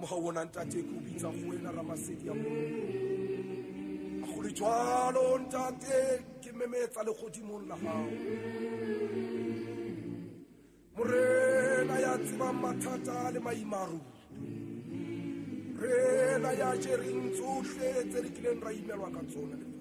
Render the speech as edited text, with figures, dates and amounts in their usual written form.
moga o ntate ke o bitsa go wena Ramasedi ya mono a go le jwalo ntate ke memetsa le godimong la gago morena ya tseba mathata le maimaru rena ya jereng tsohle tse re kileng ra imelwa ka tsona